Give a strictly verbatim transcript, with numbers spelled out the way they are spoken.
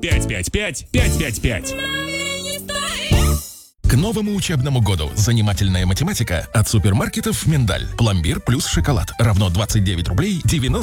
пять пять пять пять пять пять. К новому учебному году занимательная математика от супермаркетов «Миндаль». Пломбир плюс шоколад равно двадцать девять рублей девяносто